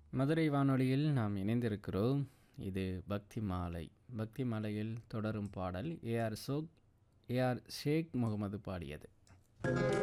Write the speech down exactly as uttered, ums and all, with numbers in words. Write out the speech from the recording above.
மதுரை வானொலியில் நாம் இணைந்திருக்கிறோம். இது பக்தி மாலை. பக்தி மாலையில் தொடரும் பாடல் ஏஆர் சோக் ஏஆர் ஷேக் முகமது பாடியது.